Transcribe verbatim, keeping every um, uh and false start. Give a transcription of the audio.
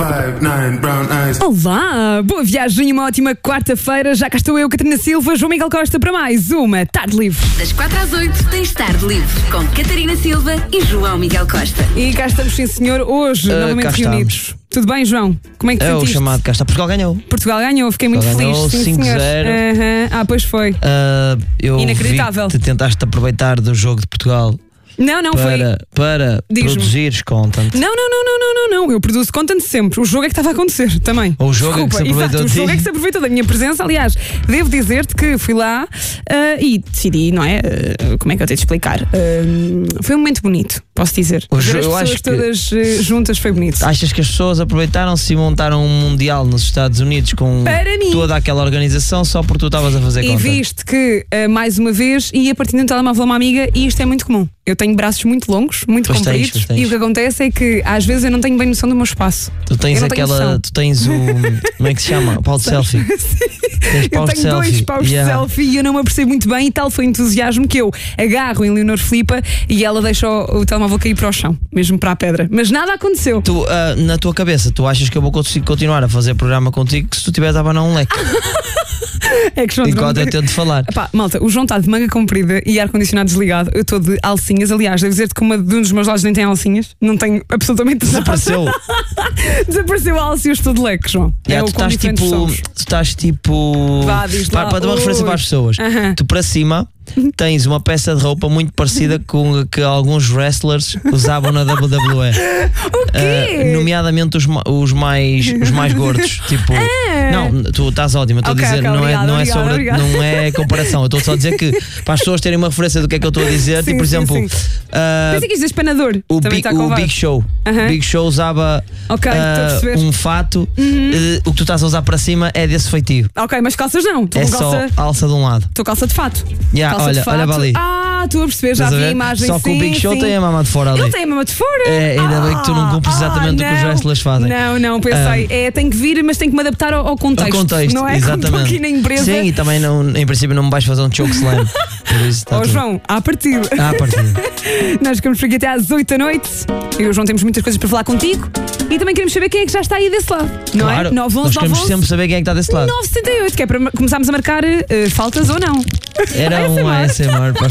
five, nine, brown eyes. Olá, boa viagem e uma ótima quarta-feira. Já cá estou eu, Catarina Silva, João Miguel Costa, para mais uma Tarde Livre. Das quatro às oito tens Tarde Livre com Catarina Silva e João Miguel Costa. E cá estamos, sim senhor, hoje Uh, novamente cá reunidos. estamos. Tudo bem, João? Como é que te É o sentiste? chamado cá está. Portugal ganhou. Portugal ganhou, fiquei muito Portugal feliz. ganhou Sim, cinco senhor. zero. Aham. Ah, pois foi. Uh, eu Inacreditável. vi que te tentaste aproveitar do jogo de Portugal Não, não foi. para, para Diz-me. produzires content. Não, não, não, não, não, não, não. Eu produzo content sempre. O jogo é que estava a acontecer também. O jogo é que se aproveitou Exato, de o jogo ti. é que se aproveitou da minha presença. Aliás, devo dizer-te que fui lá ah, e decidi, não é? Ah, como é que eu tenho de explicar? Ah, foi um momento bonito, posso dizer. O Ver jo- as eu pessoas acho que- todas ah, juntas foi bonito. Achas que as pessoas aproveitaram-se e montaram um mundial nos Estados Unidos com Para mim. toda aquela organização só porque tu estavas a fazer E content? viste que, ah, mais uma vez, ia partindo um telemóvel a uma amiga e isto é muito comum. Eu tenho braços muito longos, muito Pois tens, compridos, pois tens. e o que acontece é que às vezes eu não tenho bem noção do meu espaço. Tu tens Eu não tenho aquela. noção. Tu tens o. Como é que se chama? O pau de selfie. Tens Eu paus de tenho dois selfie. paus Yeah. de selfie e eu não me apercebo muito bem, e tal foi o entusiasmo que eu agarro em Leonor Filipa e ela deixa o, o telemóvel cair para o chão, mesmo para a pedra. Mas nada aconteceu. Tu, ah, na tua cabeça, tu achas que eu vou conseguir continuar a fazer programa contigo se tu estiveres a abanar um leque? É que João, Enquanto eu tento falar. Epá, malta, o João está de manga comprida e ar-condicionado desligado. Eu estou de alcinhas. Aliás, devo dizer-te que uma de um dos meus lados nem tem alcinhas. Não tenho absolutamente nada. Desapareceu. Desapareceu a alça e eu estou de leque, João. Yeah, é tu o quão estás diferentes tipo. somos. Tu estás tipo. Vá, diz para, lá. para dar uma referência Ui. para as pessoas. Aham. Tu para cima tens uma peça de roupa muito parecida com a que alguns wrestlers usavam na W W E. O quê? Ah, nomeadamente os, ma- os, mais, os mais gordos. Tipo, não, tu estás ótima. Estou Ok, a dizer, ok, não, obrigada, é, não, é obrigada, sobre, obrigada. não é comparação. Eu estou só a dizer que para as pessoas terem uma referência do que é que eu estou a dizer, Sim, tipo, por sim, exemplo, sim. ah, Pensei que isto é espanador. o, Também Big, está com o vibe. Big Show. Aham. Big Show usava Ok, ah, estou a perceber. Uhum. um fato. eh, o que tu estás a usar para cima é desse feitio. Ok, mas calças não. Estou É com só calça. alça de um lado. Estou calça de fato. Yeah, calça olha, de fato. olha para ali. Ah, estou a perceber, já Estás a vi a ver? imagem. Só que sim, o Big Show sim. tem a mama de fora ali. Ele tem a mama de fora. É, ainda bem que tu não cumpres exatamente o que os não. wrestlers fazem. Não, não, pensei. É, tenho que vir, mas tenho que me adaptar ao, ao contexto. Ao contexto, não é? Como estou exatamente. aqui na empresa. Sim, e também não, em princípio não me vais fazer um choke slam. Por isso está Ó tudo. João, à partida. Ah, partida. Nós ficamos por aqui até às oito da noite. Eu e o João temos muitas coisas para falar contigo. E também queremos saber quem é que já está aí desse lado. Não Claro, é? nove onze nós queremos nove onze sempre saber quem é que está desse lado. nove setenta e oito, que é para começarmos a marcar eh, faltas ou não. Era A S M um R. A S M R para as